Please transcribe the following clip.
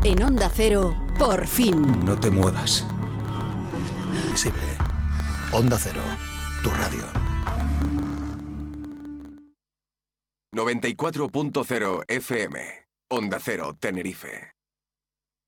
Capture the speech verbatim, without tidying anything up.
En Onda Cero, por fin. No te muevas. Visible. Onda Cero, tu radio. noventa y cuatro punto cero F M. Onda Cero, Tenerife.